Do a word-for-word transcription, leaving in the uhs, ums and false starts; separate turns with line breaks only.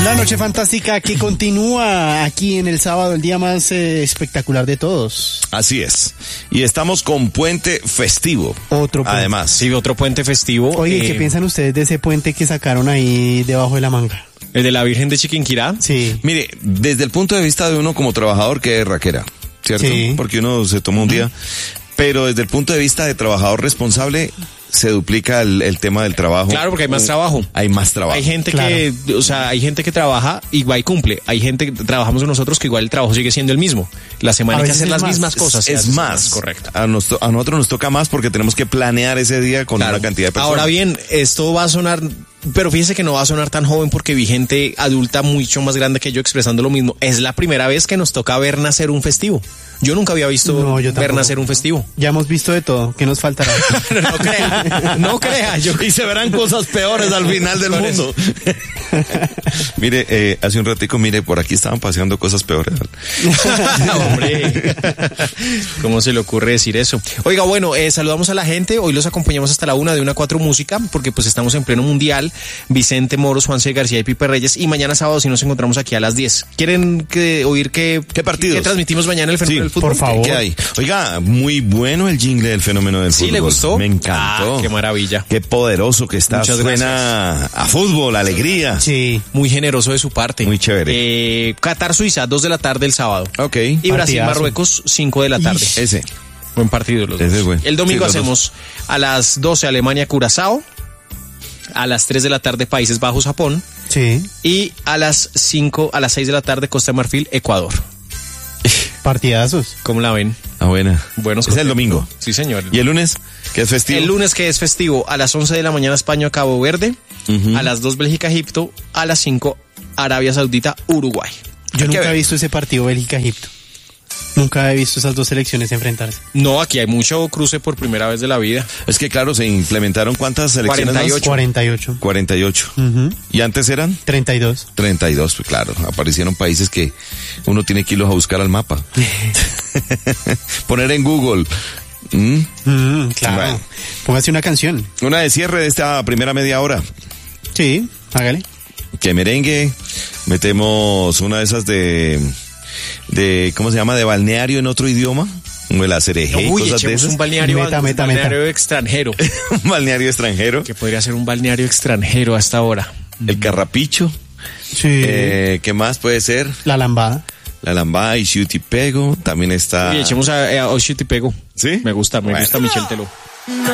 La noche fantástica que continúa aquí en el sábado, el día más eh, espectacular de todos.
Así es. Y estamos con puente festivo.
Otro puente.
Además.
Sí, otro puente festivo.
Oye,
eh,
¿qué piensan ustedes de ese puente que sacaron ahí debajo de la manga?
¿El de la Virgen de Chiquinquirá?
Sí.
Mire, desde el punto de vista de uno como trabajador, que es raquera, ¿cierto?
Sí.
Porque uno se toma un día. Pero desde el punto de vista de trabajador responsable, se duplica el, el tema del trabajo.
Claro, porque hay más trabajo.
Hay más trabajo.
Hay gente
Claro.
que, o sea, hay gente que trabaja igual cumple. Hay gente que trabajamos nosotros que igual el trabajo sigue siendo el mismo. La semana
A
hay que
veces
hacer
es
las
más.
mismas cosas.
Es, es
Sí,
más,
correcto.
A, nos- a nosotros nos toca más porque tenemos que planear ese día con
Claro.
una cantidad de personas.
Ahora bien, esto va a sonar, pero fíjese que no va a sonar tan joven porque vi gente adulta mucho más grande que yo expresando lo mismo. Es la primera vez que nos toca ver nacer un festivo. Yo nunca había visto
No, yo
ver
tampoco.
nacer un festivo.
Ya hemos visto de todo. ¿Qué nos faltará?
No crea, no crea. Yo
Y se verán cosas peores al final del
Por
mundo. Mire, eh, hace un ratico, mire, por aquí estaban paseando cosas peores.
Hombre, ¿cómo se le ocurre decir eso? Oiga, bueno, eh, saludamos a la gente. Hoy los acompañamos hasta la una de una a cuatro música, porque pues estamos en pleno mundial. Vicente Moros, Juan C. García y Pipe Reyes. Y mañana sábado sí nos encontramos aquí a las diez. ¿Quieren que, oír qué,
¿Qué partidos?
qué transmitimos mañana el fenómeno
Sí,
del fútbol?
por favor.
¿Qué hay? Oiga, muy bueno el jingle del fenómeno del
¿Sí
fútbol.
le gustó?
Me encantó.
Ah, qué maravilla.
Qué poderoso que está.
Muchas
Suena a fútbol, alegría.
Sí.
Muy generoso de su parte.
Muy chévere.
Eh, Qatar, Suiza, dos de la tarde el sábado.
Ok.
Y Brasil,
Partidazo.
Marruecos, cinco de la tarde.
Ish.
Ese.
Buen partido los
Ese
dos.
es bueno.
El domingo
Sí, los
hacemos a las doce Alemania, Curazao. A las tres de la tarde Países Bajos, Japón.
Sí.
Y a las cinco, a las seis de la tarde Costa de Marfil, Ecuador.
Partidazos.
¿Cómo la ven?
Ah, buena.
Buenos
Es el domingo.
Sí, señor.
¿Y el lunes? ¿Qué es festivo?
El lunes, que es festivo, a las once de la mañana España, Cabo Verde.
Ujú.
A las dos Bélgica, Egipto. A las cinco Arabia Saudita, Uruguay.
Yo
Hay que
nunca
ver.
he visto ese partido Bélgica-Egipto. Nunca he visto esas dos selecciones enfrentarse.
No, aquí hay mucho cruce por primera vez de la vida.
Es que claro, se implementaron ¿cuántas selecciones
cuarenta y
más?
ocho.
cuarenta y ocho.
cuarenta y ocho.
Ujú.
¿Y antes eran?
treinta y dos.
treinta y dos, pues claro, aparecieron países que uno tiene que irlos a buscar al mapa. Poner en Google. ¿Mm?
Mm, claro.
Bueno.
Póngase una canción.
Una de cierre de esta primera media hora.
Sí, hágale.
Que merengue, metemos una de esas de, de ¿cómo se llama? De balneario en otro idioma. Como el acerejé y
Uy,
cosas de
echemos
esas.
un balneario,
Meta,
un
meta,
balneario
meta.
extranjero.
Un balneario extranjero.
Que podría ser un balneario extranjero hasta ahora.
El carrapicho.
Sí.
Eh, ¿Qué más puede ser?
La lambada.
La lambada y Pego. También está.
Y echemos a, a Oshio Tipego.
¿Sí?
Me gusta, me
Bueno.
gusta Michel Teló.